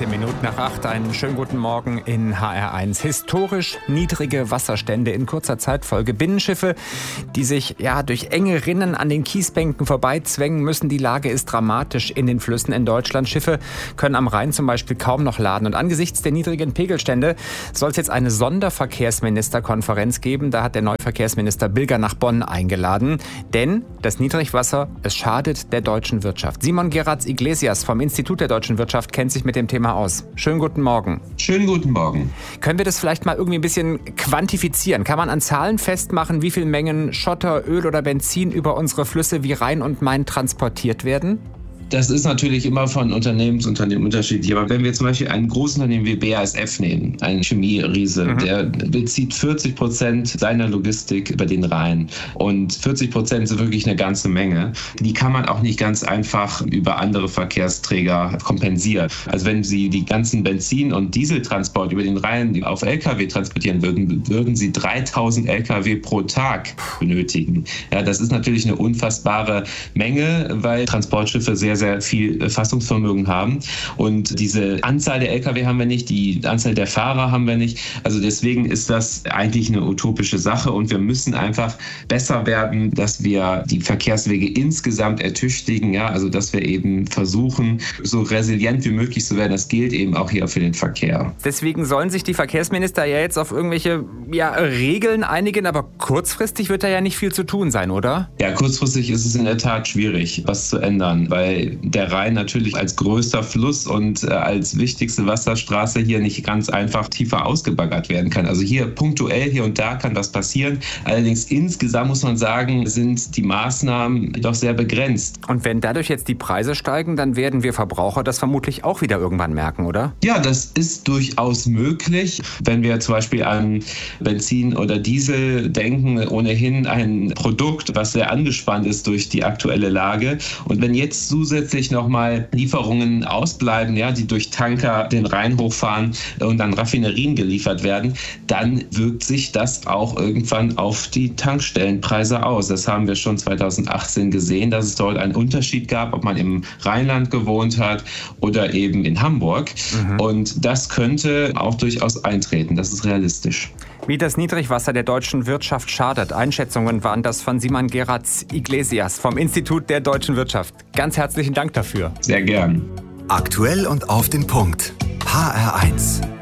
7:17. Einen schönen guten Morgen in HR1. Historisch niedrige Wasserstände in kurzer Zeitfolge. Binnenschiffe, die sich durch enge Rinnen an den Kiesbänken vorbeizwängen müssen. Die Lage ist dramatisch in den Flüssen in Deutschland. Schiffe können am Rhein zum Beispiel kaum noch laden. Und angesichts der niedrigen Pegelstände soll es jetzt eine Sonderverkehrsministerkonferenz geben. Da hat der neue Verkehrsminister Bilger nach Bonn eingeladen. Denn das Niedrigwasser, es schadet der deutschen Wirtschaft. Simon Geratz-Iglesias vom Institut der deutschen Wirtschaft kennt sich mit dem Thema aus. Schönen guten Morgen. Schönen guten Morgen. Können wir das vielleicht mal irgendwie ein bisschen quantifizieren? Kann man an Zahlen festmachen, wie viel Mengen Schotter, Öl oder Benzin über unsere Flüsse wie Rhein und Main transportiert werden? Das ist natürlich immer von Unternehmen zu Unternehmen unterschiedlich. Aber wenn wir zum Beispiel ein Großunternehmen wie BASF nehmen, ein Chemieriese, der bezieht 40% seiner Logistik über den Rhein. Und 40% sind wirklich eine ganze Menge. Die kann man auch nicht ganz einfach über andere Verkehrsträger kompensieren. Also wenn Sie die ganzen Benzin- und Dieseltransport über den Rhein auf Lkw transportieren würden Sie 3000 Lkw pro Tag benötigen. Ja, das ist natürlich eine unfassbare Menge, weil Transportschiffe sehr viel Fassungsvermögen haben. Und diese Anzahl der Lkw haben wir nicht, die Anzahl der Fahrer haben wir nicht. Also deswegen ist das eigentlich eine utopische Sache und wir müssen einfach besser werden, dass wir die Verkehrswege insgesamt ertüchtigen, also dass wir eben versuchen, so resilient wie möglich zu werden. Das gilt eben auch hier für den Verkehr. Deswegen sollen sich die Verkehrsminister jetzt auf irgendwelche Regeln einigen, aber kurzfristig wird da ja nicht viel zu tun sein, oder? Ja, kurzfristig ist es in der Tat schwierig, was zu ändern, weil der Rhein natürlich als größter Fluss und als wichtigste Wasserstraße hier nicht ganz einfach tiefer ausgebaggert werden kann. Also hier punktuell, hier und da kann was passieren. Allerdings insgesamt muss man sagen, sind die Maßnahmen doch sehr begrenzt. Und wenn dadurch jetzt die Preise steigen, dann werden wir Verbraucher das vermutlich auch wieder irgendwann merken, oder? Ja, das ist durchaus möglich. Wenn wir zum Beispiel an Benzin oder Diesel denken, ohnehin ein Produkt, was sehr angespannt ist durch die aktuelle Lage. Und wenn jetzt zusätzlich nochmal Lieferungen ausbleiben, die durch Tanker den Rhein hochfahren und dann Raffinerien geliefert werden, dann wirkt sich das auch irgendwann auf die Tankstellenpreise aus. Das haben wir schon 2018 gesehen, dass es dort einen Unterschied gab, ob man im Rheinland gewohnt hat oder eben in Hamburg. Und das könnte auch durchaus eintreten. Das ist realistisch. Wie das Niedrigwasser der deutschen Wirtschaft schadet. Einschätzungen waren das von Simon Geratz-Iglesias vom Institut der deutschen Wirtschaft. Ganz herzlichen Dank dafür. Sehr gern. Aktuell und auf den Punkt. HR1.